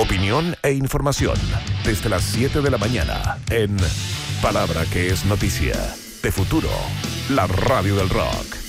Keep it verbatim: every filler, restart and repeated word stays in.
Opinión e información desde las siete de la mañana en Palabra que es Noticia de Futuro, la radio del rock.